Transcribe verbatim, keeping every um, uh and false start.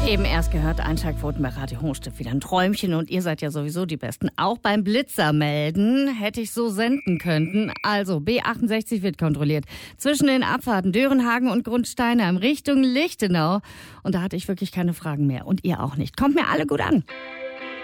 Eben erst gehört, Einschaltquoten bei Radio Hochstift wieder ein Träumchen und ihr seid ja sowieso die Besten. Auch beim Blitzer melden hätte ich so senden können. Also B achtundsechzig wird kontrolliert. Zwischen den Abfahrten Dörenhagen und Grundsteinheim Richtung Lichtenau. Und da hatte ich wirklich keine Fragen mehr. Und ihr auch nicht. Kommt mir alle gut an.